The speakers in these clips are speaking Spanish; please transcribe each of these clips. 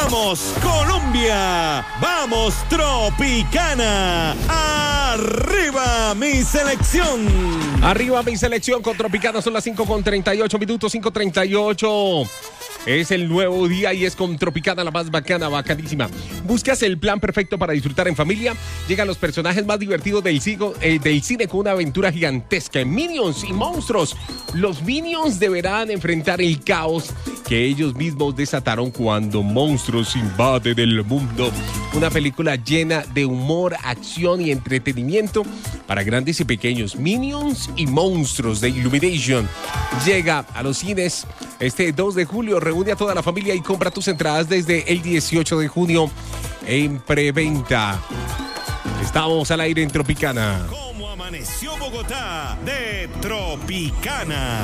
¡Vamos, Colombia! ¡Vamos, Tropicana! ¡Arriba, mi selección! Arriba, mi selección con Tropicana. Son las 5:38 minutos, 5:38. Es el nuevo día y es con Tropicana, la más bacana, bacanísima. ¿Buscas el plan perfecto para disfrutar en familia? Llegan los personajes más divertidos del cine con una aventura gigantesca. Minions y monstruos. Los Minions deberán enfrentar el caos que ellos mismos desataron cuando monstruos invaden el mundo. Una película llena de humor, acción y entretenimiento para grandes y pequeños. Minions y monstruos de Illumination llega a los cines este 2 de julio. Reúne a toda la familia y compra tus entradas desde el 18 de junio en preventa. Estamos al aire en Tropicana. ¿Cómo amaneció Bogotá de Tropicana?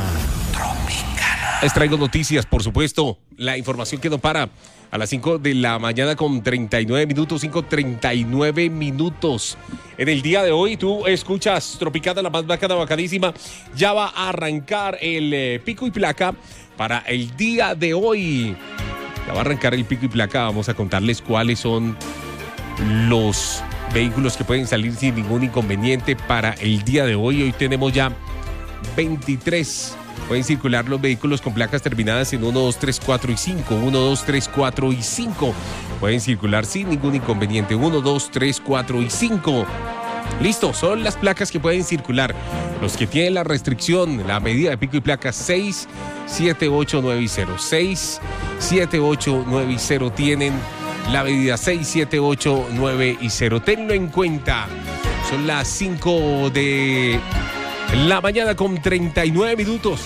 Les traigo noticias, por supuesto. La información que no para a las 5 de la mañana con 39 minutos, 5:39 minutos. En el día de hoy tú escuchas Tropicana, la más bacana, bacanísima. Ya va a arrancar el pico y placa para el día de hoy. Ya va a arrancar el pico y placa. Vamos a contarles cuáles son los vehículos que pueden salir sin ningún inconveniente para el día de hoy. Hoy tenemos ya 23. Pueden circular los vehículos con placas terminadas en 1, 2, 3, 4 y 5. 1, 2, 3, 4 y 5. Pueden circular sin ningún inconveniente. 1, 2, 3, 4 y 5. Listo, son las placas que pueden circular. Los que tienen la restricción, la medida de pico y placa 6, 7, 8, 9 y 0. 6, 7, 8, 9 y 0 tienen la medida 6, 7, 8, 9 y 0. Tenlo en cuenta. Son las 5 de la mañana con 39 minutos.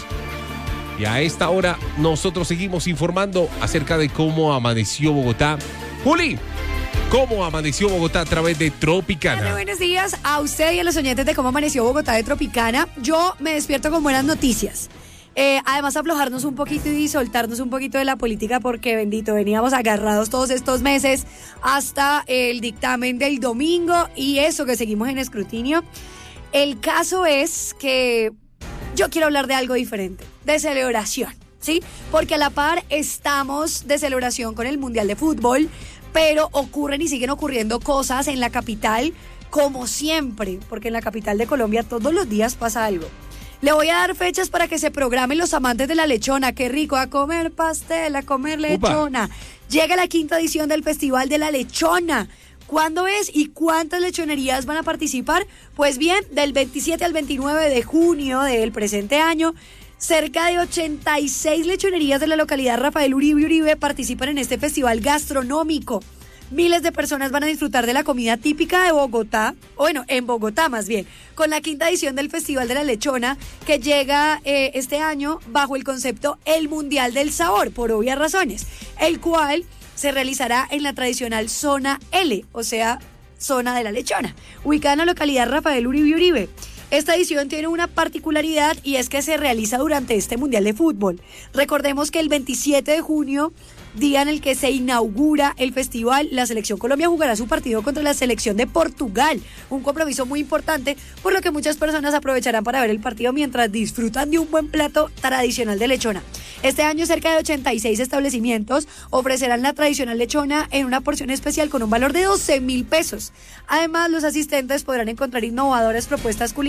Y a esta hora nosotros seguimos informando acerca de cómo amaneció Bogotá. Juli, ¿cómo amaneció Bogotá a través de Tropicana? Bueno, buenos días a usted y a los oyentes de cómo amaneció Bogotá de Tropicana. Yo me despierto con buenas noticias. Además, aflojarnos un poquito y soltarnos un poquito de la política porque, bendito, veníamos agarrados todos estos meses hasta el dictamen del domingo y eso que seguimos en escrutinio. El caso es que yo quiero hablar de algo diferente, de celebración, ¿sí? Porque a la par estamos de celebración con el Mundial de Fútbol, pero ocurren y siguen ocurriendo cosas en la capital como siempre, porque en la capital de Colombia todos los días pasa algo. Le voy a dar fechas para que se programen los amantes de la lechona. ¡Qué rico! A comer pastel, a comer lechona. ¡Upa! Llega la 5ª edición del Festival de la Lechona. ¿Cuándo es y cuántas lechonerías van a participar? Pues bien, del 27 al 29 de junio del presente año, cerca de 86 lechonerías de la localidad Rafael Uribe Uribe participan en este festival gastronómico. Miles de personas van a disfrutar de la comida típica de Bogotá, o bueno, en Bogotá más bien, con la 5ª edición del Festival de la Lechona, que llega este año bajo el concepto El Mundial del Sabor, por obvias razones, el cual se realizará en la tradicional Zona L, o sea, Zona de la Lechona, ubicada en la localidad Rafael Uribe Uribe. Esta edición tiene una particularidad y es que se realiza durante este Mundial de Fútbol. Recordemos que el 27 de junio, día en el que se inaugura el festival, la Selección Colombia jugará su partido contra la Selección de Portugal, un compromiso muy importante, por lo que muchas personas aprovecharán para ver el partido mientras disfrutan de un buen plato tradicional de lechona. Este año cerca de 86 establecimientos ofrecerán la tradicional lechona en una porción especial con un valor de 12,000 pesos. Además, los asistentes podrán encontrar innovadoras propuestas culinarias